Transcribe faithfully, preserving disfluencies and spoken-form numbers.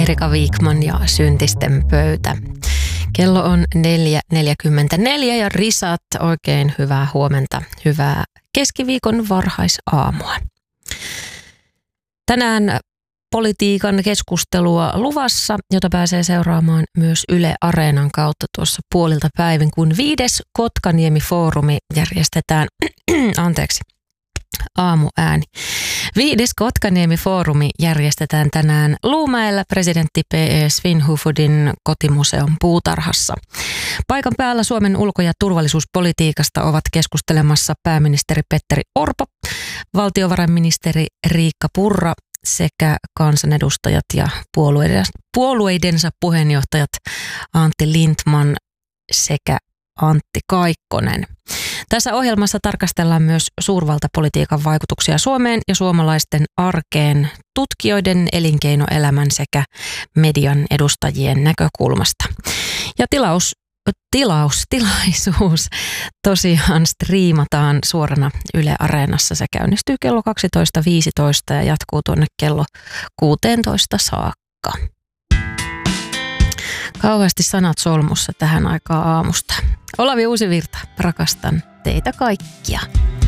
Erika Wikman ja Syntisten pöytä. Kello on neljä neljäkymmentäneljä ja risat, oikein hyvää huomenta, hyvää keskiviikon varhaisaamua. Tänään politiikan keskustelua luvassa, jota pääsee seuraamaan myös Yle Areenan kautta tuossa puolilta päivin, kun viides Kotkaniemi-foorumi järjestetään, anteeksi, aamuääni. Viides Kotkaniemi-foorumi järjestetään tänään Luumäellä presidentti P E Svinhufvudin kotimuseon puutarhassa. Paikan päällä Suomen ulko- ja turvallisuuspolitiikasta ovat keskustelemassa pääministeri Petteri Orpo, valtiovarainministeri Riikka Purra sekä kansanedustajat ja puolueidensa puheenjohtajat Antti Lindtman sekä Antti Kaikkonen. Tässä ohjelmassa tarkastellaan myös suurvaltapolitiikan vaikutuksia Suomeen ja suomalaisten arkeen tutkijoiden, elinkeinoelämän sekä median edustajien näkökulmasta. Ja tilaus, tilaus, tilaisuus tosiaan striimataan suorana Yle Areenassa. Se käynnistyy kello kaksitoista viisitoista ja jatkuu tuonne kello kuusitoista saakka. Kauheasti sanat solmussa tähän aikaan aamusta. Olavi Uusivirta, rakastan teitä kaikkia.